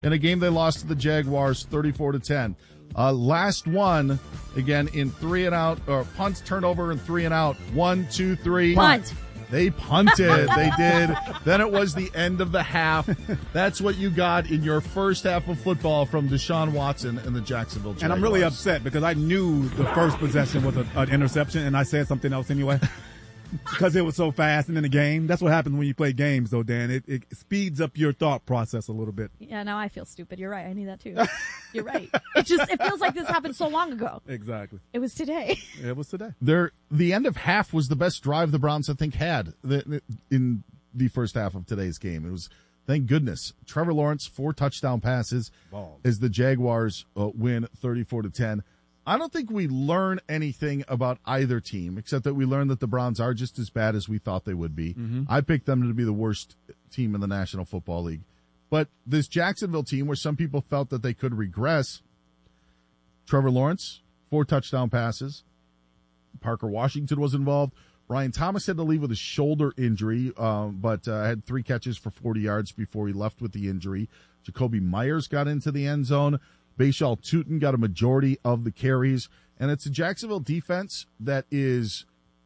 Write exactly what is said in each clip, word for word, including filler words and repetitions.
in a game they lost to the Jaguars thirty-four to ten. Uh, last one, again, in three and out, or punt, turnover, and three and out. One, two, three. Punt. They punted. They did. Then it was the end of the half. That's what you got in your first half of football from Deshaun Watson and the Jacksonville Jaguars. And I'm really upset because I knew the first possession was a, an interception, and I said something else anyway. Because it was so fast and in the game. That's what happens when you play games, though, Dan. It, it speeds up your thought process a little bit. Yeah, now I feel stupid. You're right. I need that too. You're right. It just it feels like this happened so long ago. Exactly. It was today. It was today. There, the end of half was the best drive the Browns, I think, had the, in the first half of today's game. It was, thank goodness, Trevor Lawrence, four touchdown passes Ball. as the Jaguars uh, win thirty-four to ten. I don't think we learn anything about either team, except that we learned that the Browns are just as bad as we thought they would be. Mm-hmm. I picked them to be the worst team in the National Football League. But this Jacksonville team, where some people felt that they could regress, Trevor Lawrence, four touchdown passes. Parker Washington was involved. Ryan Thomas had to leave with a shoulder injury, um, but uh, had three catches for forty yards before he left with the injury. Jacoby Myers got into the end zone. Bashal Tutin got a majority of the carries, and it's a Jacksonville defense that is,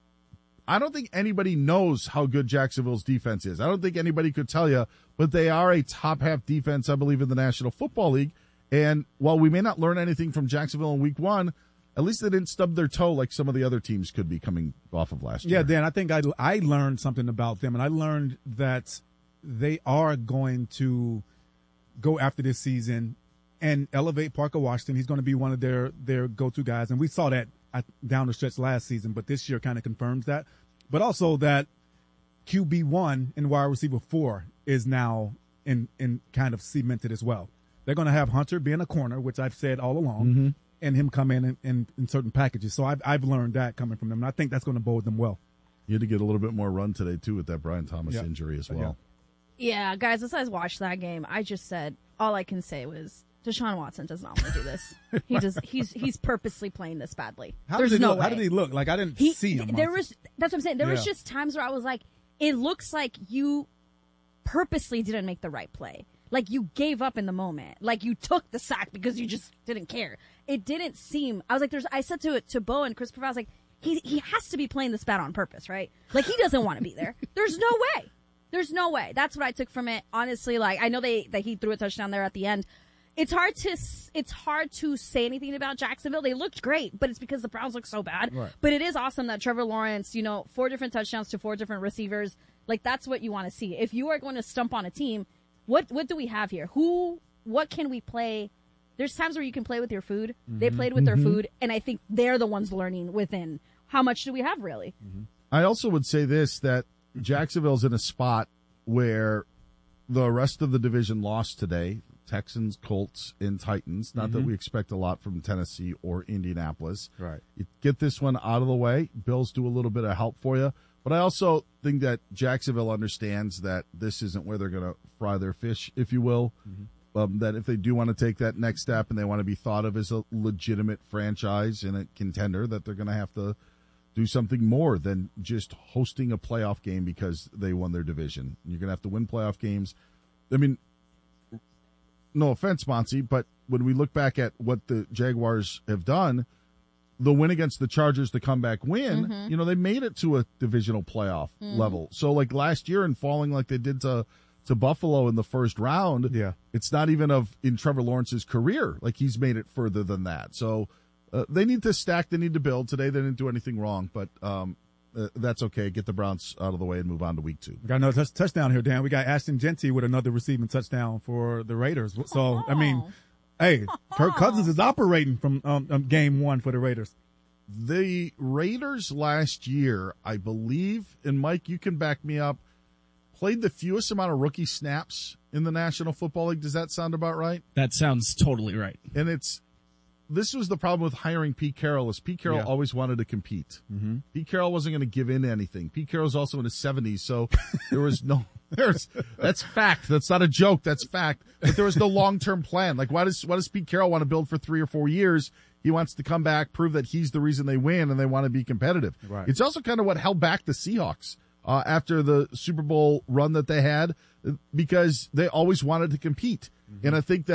I don't think anybody knows how good Jacksonville's defense is. I don't think anybody could tell you, but they are a top half defense, I believe, in the National Football League. And while we may not learn anything from Jacksonville in week one, at least they didn't stub their toe like some of the other teams could be coming off of last year. Yeah, Dan, I think I, I learned something about them, and I learned that they are going to go after this season and elevate Parker Washington. He's going to be one of their, their go-to guys. And we saw that at, down the stretch last season, but this year kind of confirms that. But also that Q B one and wide receiver four is now in, in kind of cemented as well. They're going to have Hunter being a corner, which I've said all along, Mm-hmm. and him come in, in in in certain packages. So I've, I've learned that coming from them, and I think that's going to bode them well. You had to get a little bit more run today, too, with that Brian Thomas Yeah. injury as well. Yeah, guys, as I watched that game, I just said, all I can say was, Deshaun Watson does not want to do this. He does. He's he's purposely playing this badly. How There's did he no look? way. How did he look? Like I didn't He, see him. there was that's what I'm saying. There was Yeah. just times where I was like, it looks like you purposely didn't make the right play. Like you gave up in the moment. Like you took the sack because you just didn't care. It didn't seem. I was like, there's. I said to it to Bo and Chris Provaz, I was like, he he has to be playing this bad on purpose, right? Like he doesn't want to be there. There's no way. There's no way. That's what I took from it. Honestly, like I know they that he threw a touchdown there at the end. It's hard to it's hard to say anything about Jacksonville. They looked great, but it's because the Browns look so bad. Right. But it is awesome that Trevor Lawrence, you know, four different touchdowns to four different receivers. Like that's what you want to see. If you are going to stump on a team, what what do we have here? Who what can we play? There's times where you can play with your food. Mm-hmm. They played with Mm-hmm. their food, and I think they're the ones learning within how much do we have really. Mm-hmm. I also would say this, that Jacksonville's in a spot where the rest of the division lost today. Texans, Colts, and Titans. Not Mm-hmm. that we expect a lot from Tennessee or Indianapolis. Right. You get this one out of the way. Bills do a little bit of help for you. But I also think that Jacksonville understands that this isn't where they're going to fry their fish, if you will. Mm-hmm. Um, that if they do want to take that next step and they want to be thought of as a legitimate franchise and a contender, that they're going to have to do something more than just hosting a playoff game because they won their division. You're going to have to win playoff games. I mean, no offense, Monty, but when we look back at what the Jaguars have done, the win against the Chargers, the comeback win, Mm-hmm. you know, they made it to a divisional playoff Mm-hmm. level. So, like last year and falling like they did to to Buffalo in the first round, Yeah. it's not even of in Trevor Lawrence's career. Like he's made it further than that. So uh, they need to stack. They need to build. Today they didn't do anything wrong, but um, uh, that's okay. Get the Browns out of the way and move on to week two. We got another touch, touchdown here, Dan. We got Ashton Genty with another receiving touchdown for the Raiders. So, I mean, hey, Kirk Cousins is operating from um, um, game one for the Raiders. The Raiders last year, I believe, and Mike, you can back me up, played the fewest amount of rookie snaps in the National Football League. Does that sound about right? That sounds totally right. And it's this was the problem with hiring Pete Carroll is Pete Carroll Yeah. always wanted to compete. Mm-hmm. Pete Carroll wasn't going to give in to anything. Pete Carroll's also in his seventies, so there was no there's that's fact. That's not a joke. That's fact. But there was no long-term plan. Like why does why does Pete Carroll want to build for three or four years? He wants to come back, prove that he's the reason they win, and they want to be competitive. Right. It's also kind of what held back the Seahawks uh, after the Super Bowl run that they had, because they always wanted to compete. And I think that